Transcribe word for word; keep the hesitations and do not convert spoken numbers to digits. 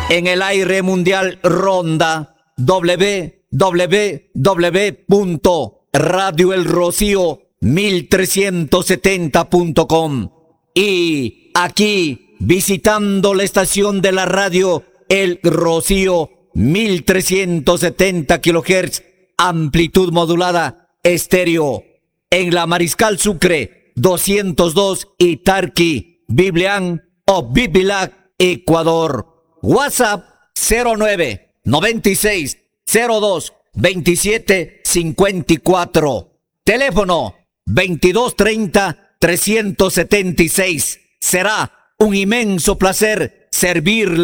En el aire mundial ronda doble u doble u doble u punto radio el rocío mil trescientos setenta punto com. Y aquí, visitando la estación de la radio El Rocío, mil trescientos setenta kilohertz, amplitud modulada, estéreo. En la Mariscal Sucre, doscientos dos, Itarqui, Biblián o Bibilac, Ecuador. WhatsApp cero nueve noventa y seis cero dos veintisiete cincuenta y cuatro. Teléfono veintidós treinta trescientos setenta y seis. Será un inmenso placer servirle.